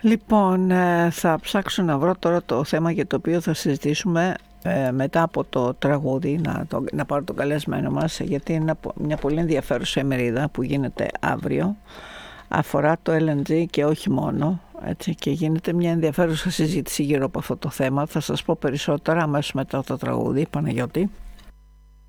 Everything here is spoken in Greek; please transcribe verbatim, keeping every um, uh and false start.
Λοιπόν, ε, θα ψάξω να βρω τώρα το θέμα για το οποίο θα συζητήσουμε ε, μετά από το τραγούδι, να, το, να πάρω τον καλεσμένο μας, γιατί είναι μια πολύ ενδιαφέρουσα ημερίδα που γίνεται αύριο, αφορά το ελ εν τζι και όχι μόνο, έτσι, και γίνεται μια ενδιαφέρουσα συζήτηση γύρω από αυτό το θέμα. Θα σας πω περισσότερα αμέσως μετά το τραγούδι. Παναγιώτη.